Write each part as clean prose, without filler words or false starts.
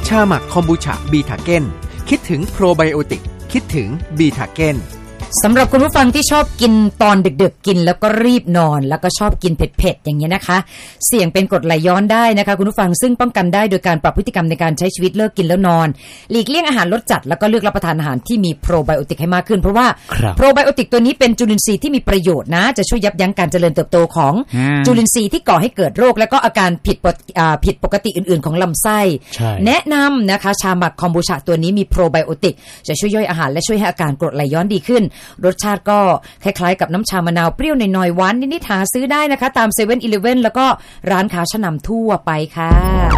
ชาหมักคอมบูชาบีทาเก้นคิดถึงโปรไบโอติกคิดถึงบีทาเก้นสำหรับคุณผู้ฟังที่ชอบกินตอนดึกๆกินแล้วก็รีบนอนแล้วก็ชอบกินเผ็ดๆอย่างเงี้ยนะคะเสี่ยงเป็นกรดไหลย้อนได้นะคะคุณผู้ฟังซึ่งป้องกันได้โดยการปรับพฤติกรรมในการใช้ชีวิตเลิกกินแล้วนอนหลีกเลี่ยงอาหารรสจัดแล้วก็เลือกรับประทานอาหารที่มีโปรไบโอติกให้มากขึ้นเพราะว่าโปรไบโอติกตัวนี้เป็นจุลินทรีย์ที่มีประโยชน์นะจะช่วยยับยั้งการเจริญเติบโตของจุลินทรีย์ที่ก่อให้เกิดโรคและก็อาการผิดปกติอื่นๆของลำไส้แนะนำนะคะชาหมักคอมบูชาตัวนี้มีโปรไบโอติกจะช่วยย่อยอาหารและช่วยให้อาการกรดไหลย้อนดีขึ้นรสชาติก็คล้ายๆกับน้ำชามะนาวเปรี้ยวหน่อยๆหวานนิดๆหาซื้อได้นะคะตาม 7-Eleven แล้วก็ร้านค้าชั้นนำทั่วไปค่ะ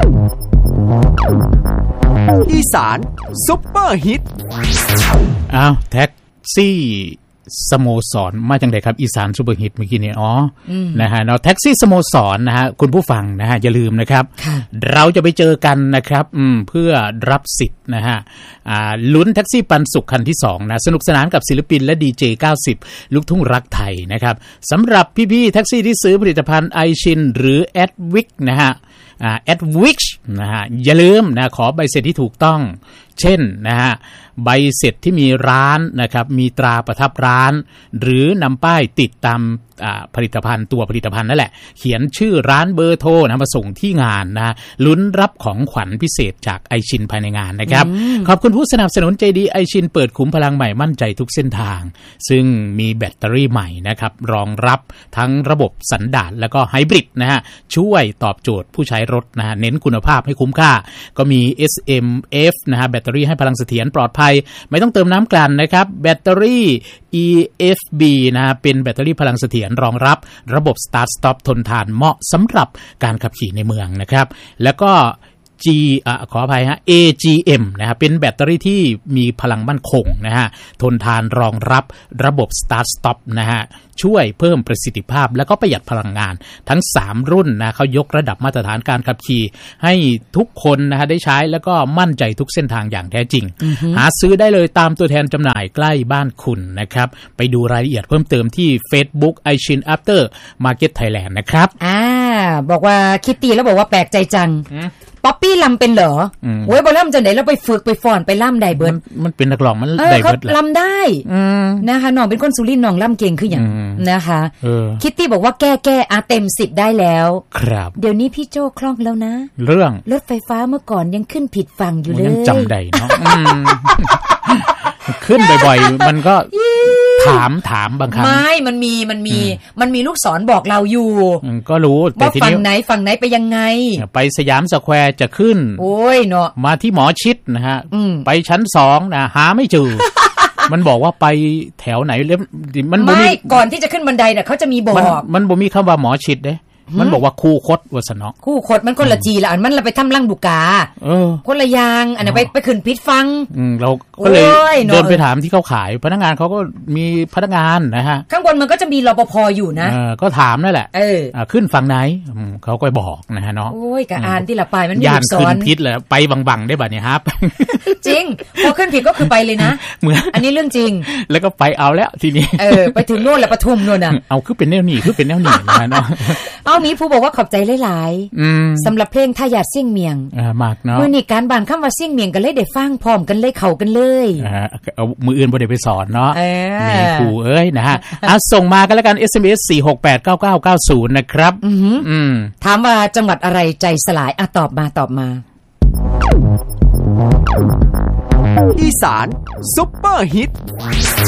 อีสานซุปเปอร์ฮิตอ้าวแท็กซี่สโมสรมาจังไดครับอีสานซุปเปอร์ฮิตเมื่อกี้นี้นะฮะเนาะแท็กซี่สโมสรนะฮะคุณผู้ฟังนะฮะอย่าลืมนะครับเราจะไปเจอกันนะครับเพื่อรับสิทธิ์นะฮะลุ้นแท็กซี่ปันสุขคันที่2นะสนุกสนานกับศิลปินและดีเจ90ลูกทุ่งรักไทยนะครับสำหรับพี่ๆแท็กซี่ที่ซื้อผลิตภัณฑ์ไอชินหรือแอดวิกนะฮะแอดวิกนะฮะอย่าลืมนะขอใบเสร็จที่ถูกต้องเช่นนะฮะใบเสร็จที่มีร้านนะครับมีตราประทับร้านหรือนำป้ายติดตามผลิตภัณฑ์ตัวผลิตภัณฑ์นั่นแหละเขียนชื่อร้านเบอร์โทรนะมาส่งที่งานนะลุ้นรับของขวัญพิเศษจากไอชินภายในงานนะครับขอบคุณผู้สนับสนุนใจดีไอชินเปิดขุมพลังใหม่มั่นใจทุกเส้นทางซึ่งมีแบตเตอรี่ใหม่นะครับรองรับทั้งระบบสันดาปแล้วก็ไฮบริดนะฮะช่วยตอบโจทย์ผู้ใช้รถนะฮะเน้นคุณภาพให้คุ้มค่าก็มี SMF นะฮะแบตเตอรี่ให้พลังเสถียรปลอดภัยไม่ต้องเติมน้ำกลั่นนะครับแบตเตอรี่ EFB นะเป็นแบตเตอรี่พลังเสถียรรองรับระบบ Start Stop ทนทานเหมาะสำหรับการขับขี่ในเมืองนะครับแล้วก็ขออภัยฮะ AGM นะฮะเป็นแบตเตอรี่ที่มีพลังมั่นคงนะฮะทนทานรองรับระบบ Start Stop นะฮะช่วยเพิ่มประสิทธิภาพและก็ประหยัดพลังงานทั้ง3รุ่นนะเขายกระดับมาตรฐานการขับขี่ให้ทุกคนนะฮะได้ใช้แล้วก็มั่นใจทุกเส้นทางอย่างแท้จริงหาซื้อได้เลยตามตัวแทนจำหน่ายใกล้บ้านคุณนะครับไปดูรายละเอียดเพิ่มเติมที่ Facebook iChin After Market Thailand นะครับบอกว่าคิตตี้แล้วบอกว่าแปลกใจจังป๊อปปี้ลำเป็นเหรอโว้ยบ่ล่ำจังได๋แล้วไปฝึกไปฟ้อนไปล่ำได้เบิดมันเป็นนักร้องมันได้เบิดล่ะล่ำได้นะคะน้องเป็นคนสุรินทร์น้องล่ำเก่งคือหยังนะคะคิตตี้บอกว่าแก้เต็ม10ได้แล้วครับเดี๋ยวนี้พี่โจ้คล่องแล้วนะเรื่องรถไฟฟ้าเมื่อก่อนยังขึ้นผิดฝั่งอยู่เลยยังจำได้เนาะขึ้นบ่อยๆมันก็ถามบางครั้งไม่มันมีลูกศรบอกเราอยู่ก็รู้แต่ทีนี้ฝั่งไหนไปยังไงไปสยามสแควร์จะขึ้นโอ้ยเนาะมาที่หมอชิดนะฮะไปชั้น2นะหาไม่เจอมันบอกว่าไปแถวไหนแล้วมันไม่ก่อนที่จะขึ้นบันไดน่ะเขาจะมีบอกมันบ่มีคำว่าหมอชิดเด้มันบอกว่าคู่คดวสนอคู่คดมันคนละจีละอันมันเราไปทำลังบุกาคนละยางอันนั้นไปขึ้นพิษฟังเราก็เลยเดินไปถามที่เขาขายพนักงานเขาก็มีพนักงานนะฮะข้างบนมันก็จะมีรปภอยู่นะก็ถามนั่นแหละขึ้นฝั่งไหนเขาก็บอกนะฮะเนาะโอ้ยกะอ่านที่ละปลายมันมียานขึ้นพิษแล้วไปบังได้บัดนี้ครับจริงพอขึ้นผิดก็คือไปเลยนะอันนี้เรื่องจริงแล้วก็ไปเอาแล้วทีนี้ไปถึงโน่นแล้วปทุมโน่นน่ะเอาคือเป็นแนวนี้นะเนาะเอามีผู้บอกว่าขอบใจหลายๆสำหรับเพลงทายาทเสี่ยงเมียงมากเนาะมื้อนี้การบ้านคำว่าเสี่ยงเมียงกันเลยได้ฟังพร้อมกันเลยเข้ากันเลยเอามืออื่นบ่ได้ไปสอนเนาะมีครูเอ้ยนะฮะส่งมากันแล้วกัน SMS 4689990นะครับถามว่าจังหวัดอะไรใจสลายตอบมาอีสานซุปเปอร์ฮิต